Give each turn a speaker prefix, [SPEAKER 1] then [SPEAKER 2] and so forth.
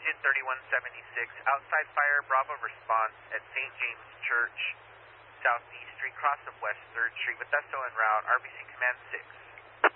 [SPEAKER 1] Agent 3176, outside fire, Bravo response at St. James Church, Southeast Street, cross of West 3rd Street, with Esso en route, RBC Command 6.